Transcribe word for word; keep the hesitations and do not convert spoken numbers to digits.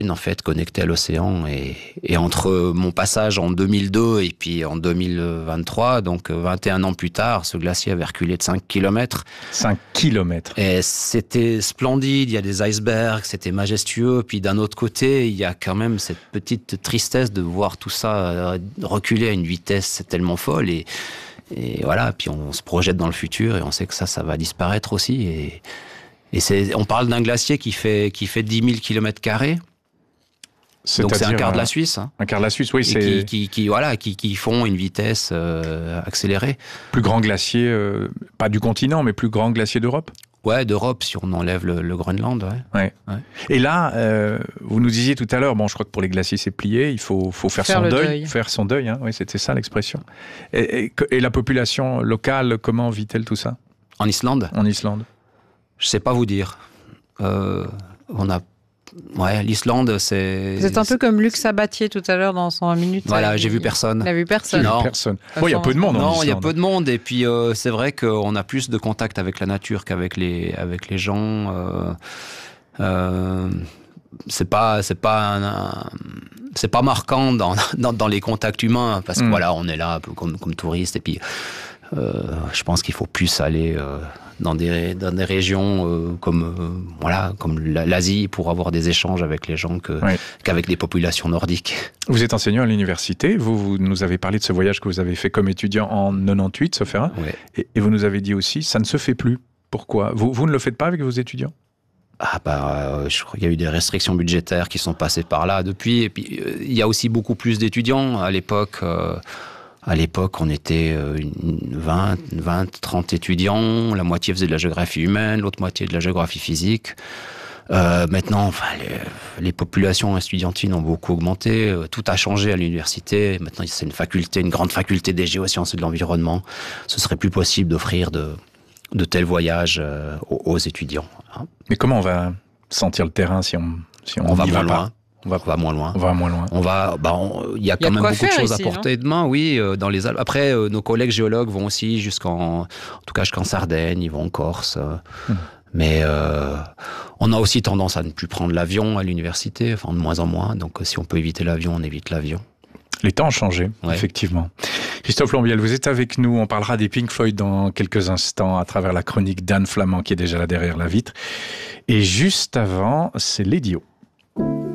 en fait, connectée à l'océan. Et, et entre mon passage en deux mille deux et puis en deux mille vingt-trois, donc vingt et un ans plus tard, ce glacier avait reculé de cinq kilomètres. cinq kilomètres. Et c'était splendide, il y a des icebergs, c'était majestueux. Puis d'un autre côté, il y a quand même cette petite tristesse de voir tout ça reculer à une vitesse tellement folle. Et, et voilà, puis on se projette dans le futur et on sait que ça, ça va disparaître aussi. Et, et c'est, on parle d'un glacier qui fait, qui fait dix mille kilomètres carrés. Donc c'est un quart de la Suisse. Hein. Un quart de la Suisse, oui. Et c'est qui, qui, qui, voilà, qui, qui font une vitesse euh, accélérée. Plus grand glacier, euh, pas du continent, mais plus grand glacier d'Europe. Ouais, d'Europe, si on enlève le, le Groenland. Ouais. Ouais. Ouais. Et là, euh, vous nous disiez tout à l'heure, bon, je crois que pour les glaciers c'est plié, il faut, faut faire, faire son deuil, deuil, faire son deuil. Hein. Oui, c'était ça l'expression. Et, et, et la population locale, comment vit-elle tout ça ? En Islande ? En Islande. Je sais pas vous dire. Euh, on a Ouais, l'Islande, c'est... Vous êtes un peu comme Luc Sabatier tout à l'heure dans cent minutes. Voilà, j'ai vu personne. Il n'a vu personne. Non, personne. Bon, il y a peu de monde en Islande. Non, il y a peu de monde. Et puis, euh, c'est vrai qu'on a plus de contact avec la nature qu'avec les, avec les gens. Euh, euh, c'est pas, c'est pas, un, un, c'est pas marquant dans, dans, dans les contacts humains parce que mm. voilà, on est là un peu comme, comme touristes. Et puis, euh, je pense qu'il faut plus aller... Euh, dans des, dans des régions euh, comme, euh, voilà, comme l'Asie pour avoir des échanges avec les gens que, oui. qu'avec des populations nordiques. Vous êtes enseignant à l'université, vous, vous nous avez parlé de ce voyage que vous avez fait comme étudiant en quatre-vingt-dix-huit, sauf erreur, oui. et, et vous nous avez dit aussi, ça ne se fait plus. Pourquoi ? vous, vous ne le faites pas avec vos étudiants ? Ah bah, euh, je crois qu'il y a eu des restrictions budgétaires qui sont passées par là depuis, et puis euh, il y a aussi beaucoup plus d'étudiants à l'époque. Euh, À l'époque, on était vingt, vingt, trente étudiants. La moitié faisait de la géographie humaine, l'autre moitié de la géographie physique. Euh, maintenant, enfin, les, les populations estudiantines ont beaucoup augmenté. Tout a changé à l'université. Maintenant, c'est une faculté, une grande faculté des géosciences et de l'environnement. Ce serait plus possible d'offrir de, de tels voyages aux, aux étudiants. Hein. Mais comment on va sentir le terrain si on, si on, on va y moins va pas loin. On va, on va moins loin. On va moins loin. On va, bah, on, y a quand y a même beaucoup de choses ici, à portée de main, oui, euh, dans les Alpes. Après, euh, nos collègues géologues vont aussi jusqu'en, en tout cas jusqu'en Sardaigne, ils vont en Corse. Euh, mmh. Mais euh, on a aussi tendance à ne plus prendre l'avion à l'université, enfin de moins en moins. Donc, si on peut éviter l'avion, on évite l'avion. Les temps ont changé, ouais. Effectivement. Christophe Lambiel, vous êtes avec nous. On parlera des Pink Floyd dans quelques instants à travers la chronique d'Anne Flamand qui est déjà là derrière la vitre. Et juste avant, c'est Lédio.